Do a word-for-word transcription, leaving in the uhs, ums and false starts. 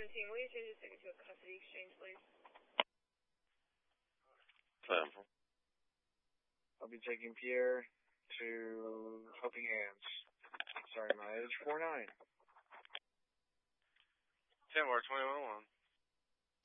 seventeen, will you change the ticket to a custody exchange, please? Sample. I'll be taking Pierre to Helping Hands. Sorry, mileage four nine. ten bar twenty-one one.